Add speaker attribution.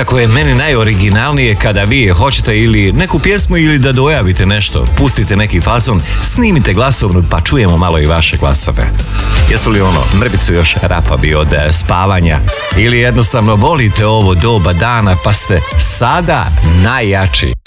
Speaker 1: Nekako je meni najoriginalnije kada vi hoćete ili neku pjesmu ili da dojavite nešto, pustite neki fazon, snimite glasovnu pa čujemo malo i vaše glasove. Jesu li mrvicu još rapavi od spavanja ili jednostavno volite ovo doba dana pa ste sada najjači?